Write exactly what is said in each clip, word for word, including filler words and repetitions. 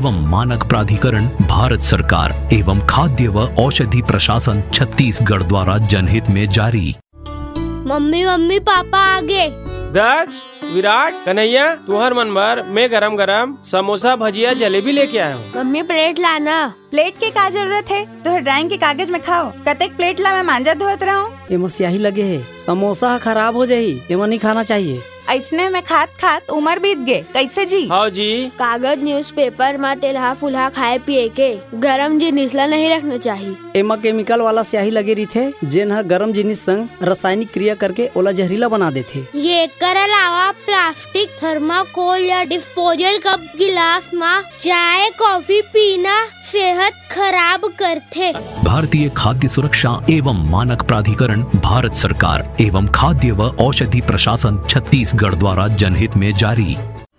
एवं मानक प्राधिकरण भारत सरकार एवं खाद्य व औषधि प्रशासन छत्तीसगढ़ द्वारा जनहित में जारी। मम्मी मम्मी पापा आगे। दक्ष, विराट, कन्हैया, तुहर मन भर मैं गरम गरम समोसा भजिया जलेबी लेके आया हूँ। मम्मी प्लेट लाना। प्लेट के का जरूरत है, तो ड्राइंग के कागज में खाओ। कतेक प्लेट ला मैं मांजा धोत रहूं। एमा स्याही लगे है, समोसा खराब हो जाही, एमा नहीं खाना चाहिए। ऐसने में खात खात उम्र बीत गए, कैसे जी? हाँ जी। कागज न्यूज़पेपर में तेलहा फुलहा खाए पिए के गरम जिनिस ला नहीं रखना चाहिए। एमा केमिकल वाला स्याही लगे रही थे, जेन ह गरम जिनिस संग रासायनिक क्रिया करके ओला जहरीला बना देथे। ये कर अलावा प्लास्टिक, थर्माकोल या डिस्पोजल कप गिलास में चाय कॉफी पीना सेहत खराब करथे। भारतीय खाद्य सुरक्षा एवं मानक प्राधिकरण भारत सरकार एवं खाद्य व औषधि प्रशासन छत्तीसगढ़ द्वारा जनहित में जारी।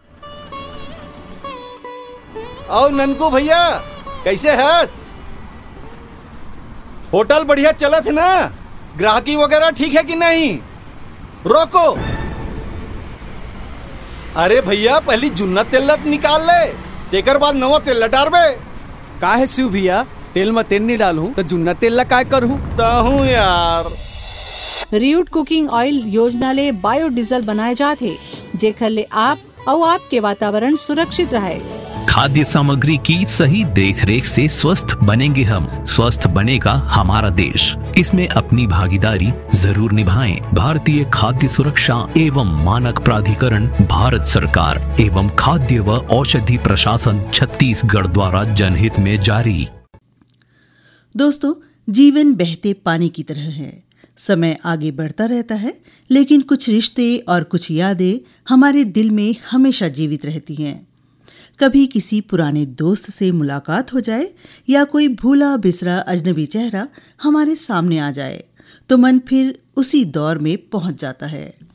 आओ ननकू भैया, कैसे हस? होटल बढ़िया चलत है ना? ग्राहकी वगैरह ठीक है कि नहीं? रोको। अरे भैया, पहली जुन्ना तेल निकाल ले, तेकर बाद नवा तेल डालबे। का है शिव भैया, तेल में तेल नहीं डालूं तो जुन्ना तेल ला काय करूं? ताहूं यार। रियूट कुकिंग ऑयल योजना ले बायोडीजल बनाए जाते, जेकर ले आप और आपके वातावरण सुरक्षित रहे। खाद्य सामग्री की सही देखरेख से स्वस्थ बनेंगे हम, स्वस्थ बनेगा हमारा देश। इसमें अपनी भागीदारी जरूर निभाएं। भारतीय खाद्य सुरक्षा एवं मानक प्राधिकरण भारत सरकार एवं खाद्य व औषधि प्रशासन छत्तीसगढ़ द्वारा जनहित में जारी। दोस्तों, जीवन बहते पानी की तरह है। समय आगे बढ़ता रहता है, लेकिन कुछ रिश्ते और कुछ यादें हमारे दिल में हमेशा जीवित रहती हैं। कभी किसी पुराने दोस्त से मुलाकात हो जाए या कोई भूला बिसरा अजनबी चेहरा हमारे सामने आ जाए तो मन फिर उसी दौर में पहुंच जाता है।